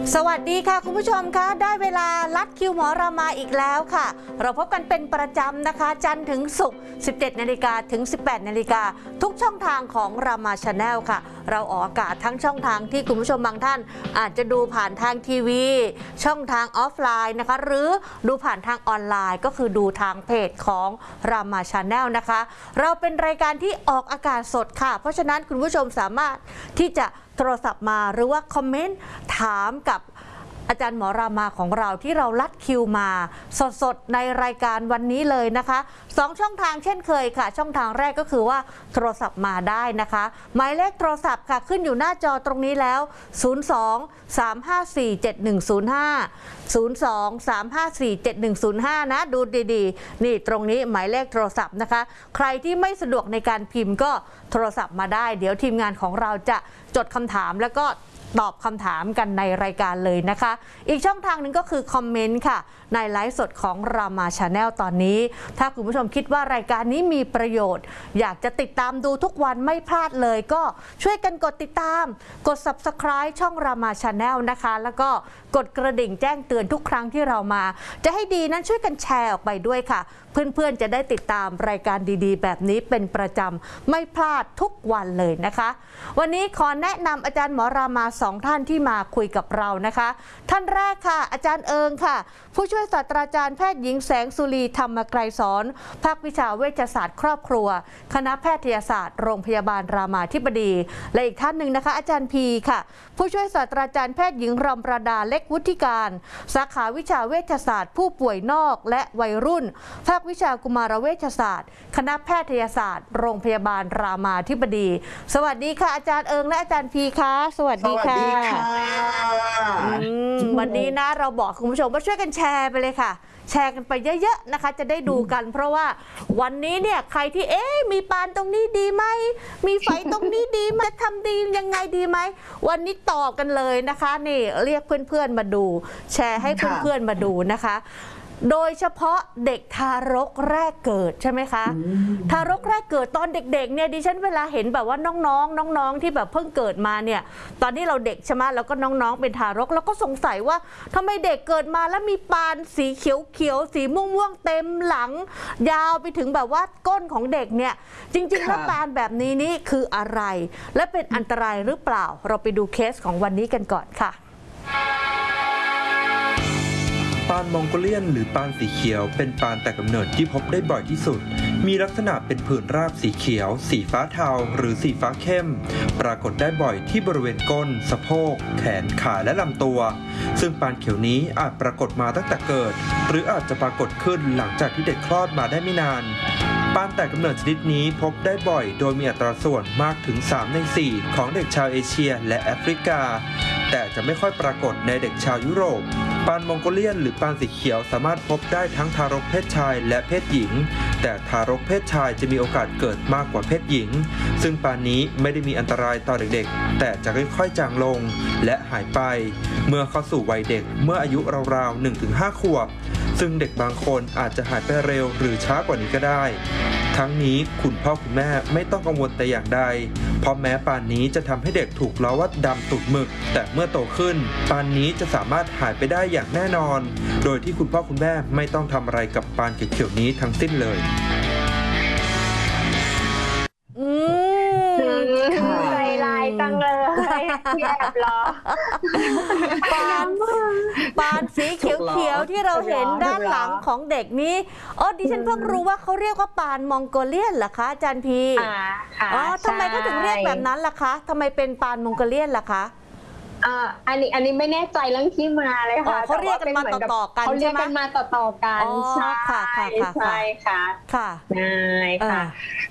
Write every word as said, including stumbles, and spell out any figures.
สวัสดีค่ะคุณผู้ชมคะได้เวลาลัดคิวหมอรามาอีกแล้วค่ะเราพบกันเป็นประจำนะคะจันทร์ถึงศุกร์ สิบเจ็ดนาฬิกา ถึง สิบแปดนาฬิกาทุกช่องทางของรามาชาแนลค่ะเราออกอากาศทั้งช่องทางที่คุณผู้ชมบางท่านอาจจะดูผ่านทางทีวีช่องทางออฟไลน์นะคะหรือดูผ่านทางออนไลน์ก็คือดูทางเพจของรามาชาแนลนะคะเราเป็นรายการที่ออกอากาศสดค่ะเพราะฉะนั้นคุณผู้ชมสามารถที่จะโทรศัพท์มาหรือว่าคอมเมนต์ถามกับอาจารย์หมอรามาของเราที่เราลัดคิวมาสดๆในรายการวันนี้เลยนะคะสองช่องทางเช่นเคยค่ะช่องทางแรกก็คือว่าโทรศัพท์มาได้นะคะหมายเลขโทรศัพท์ค่ะขึ้นอยู่หน้าจอตรงนี้แล้วศูนย์ สอง สาม ห้า สี่ เจ็ด หนึ่ง ศูนย์ ห้า ศูนย์ สอง สาม ห้า สี่ เจ็ด หนึ่ง ศูนย์ ห้านะดูดีๆนี่ตรงนี้หมายเลขโทรศัพท์นะคะใครที่ไม่สะดวกในการพิมพ์ก็โทรศัพท์มาได้เดี๋ยวทีมงานของเราจะจดคำถามแล้วก็ตอบคำถามกันในรายการเลยนะคะอีกช่องทางหนึ่งก็คือคอมเมนต์ค่ะในไลฟ์สดของรามาชาแนลตอนนี้ถ้าคุณผู้ชมคิดว่ารายการนี้มีประโยชน์อยากจะติดตามดูทุกวันไม่พลาดเลยก็ช่วยกันกดติดตามกด ซับสไครบ์ ช่องรามาชาแนลนะคะแล้วก็กดกระดิ่งแจ้งเตือนทุกครั้งที่เรามาจะให้ดีนั้นช่วยกันแชร์ออกไปด้วยค่ะเพื่อนๆจะได้ติดตามรายการดีๆแบบนี้เป็นประจำไม่พลาดทุกวันเลยนะคะวันนี้ขอแนะนำอาจารย์หมอรามาสองท่านที่มาคุยกับเรานะคะท่านแรกค่ะอาจารย์เอิงค่ะผู้ช่วยศาสตราจารย์แพทย์หญิงแสงสุรีธรรมไกรสอนภาควิชาเวชศาสตร์ครอบครัวคณะแพทยศาสตร์โรงพยาบาลรามาธิบดีและอีกท่านหนึ่งนะคะอาจารย์พีค่ะผู้ช่วยศาสตราจารย์แพทย์หญิงรำประดาเล็กวุฒิการสาขาวิชาเวชศาสตร์ผู้ป่วยนอกและวัยรุ่นภาควิชากุมารเวชศาสตร์คณะแพทยศาสตร์โรงพยาบาลรามาธิบดีสวัสดีค่ะอาจารย์เอิงและอาจารย์พีค่ะสวัสดีค่ะวันนี้นะเราบอกคุณผู้ชมว่าช่วยกันแชร์ไปเลยค่ะแชร์กันไปเยอะๆนะคะจะได้ดูกันเพราะว่าวันนี้เนี่ยใครที่เอ๊ะมีปานตรงนี้ดีไหมมีไฟตรงนี้ดีไหมทำดียังไงดีไหมวันนี้ตอบกันเลยนะคะนี่เรียกเพื่อนๆมาดูแชร์ให้เพื่อนๆมาดูนะคะโดยเฉพาะเด็กทารกแรกเกิดใช่ไหมคะทารกแรกเกิดตอนเด็กๆเนี่ยดิฉันเวลาเห็นแบบว่าน้องๆน้องๆที่แบบเพิ่งเกิดมาเนี่ยตอนที่เราเด็กใช่ไหมแล้วก็น้องๆเป็นทารกแล้วก็สงสัยว่าทำไมเด็กเกิดมาแล้วมีปานสีเขียวๆสีม่วงๆเต็มหลังยาวไปถึงแบบว่าก้นของเด็กเนี่ยจริงๆแล้วปานแบบนี้นี่คืออะไรและเป็นอันตรายหรือเปล่าเราไปดูเคสของวันนี้กันก่อนค่ะปานมองโกเลียนหรือปานสีเขียวเป็นปานแต่กำเนิดที่พบได้บ่อยที่สุดมีลักษณะเป็นผื่นราบสีเขียวสีฟ้าเทาหรือสีฟ้าเข้มปรากฏได้บ่อยที่บริเวณก้นสะโพกแขนขาและลำตัวซึ่งปานเขียวนี้อาจปรากฏมาตั้งแต่เกิดหรืออาจจะปรากฏขึ้นหลังจากที่เด็กคลอดมาได้ไม่นานปานแต่กำเนิดชนิดนี้พบได้บ่อยโดยมีอัตราส่วนมากถึงสามในสี่ของเด็กชาวเอเชียและแอฟริกาแต่จะไม่ค่อยปรากฏในเด็กชาวยุโรปปานมองโกเลียนหรือปานสีเขียวสามารถพบได้ทั้งทารกเพศชายและเพศหญิงแต่ทารกเพศชายจะมีโอกาสเกิดมากกว่าเพศหญิงซึ่งปานนี้ไม่ได้มีอันตรายต่อเด็กๆแต่จะค่อยๆจางลงและหายไปเมื่อเข้าสู่วัยเด็กเมื่ออายุราวๆ หนึ่งถึงห้า ขวบซึ่งเด็กบางคนอาจจะหายไปเร็วหรือช้ากว่านี้ก็ได้ทั้งนี้คุณพ่อคุณแม่ไม่ต้องกังวลแต่อย่างใดเพราะแม้ปานนี้จะทำให้เด็กถูกล้อว่าดำตุดหมึกแต่เมื่อโตขึ้นปานนี้จะสามารถหายไปได้อย่างแน่นอนโดยที่คุณพ่อคุณแม่ไม่ต้องทำอะไรกับปานเขียวๆนี้ทั้งสิ้นเลยอืมใจลายจังเลยแอบรอปานปานสีเขียวๆที่เราเห็นด้านหลังของเด็กนี้อ๋อดิฉันเพิ่งรู้ว่าเขาเรียกว่าปานมองโกเลียนเหรอคะอาจารย์พีอ๋อทำไมเขาถึงเรียกแบบนั้นล่ะคะทำไมเป็นปานมองโกเลียนล่ะคะอ่าอันนี้อันนี้ไม่แน่ใจเรื่องที่มาเลยค่ะเขาเรียกกันมาต่อๆกันเขาเรียกกันมาต่อๆกันใช่ค่ะใช่ค่ะค่ะใช่ค่ะใช่ค่ะ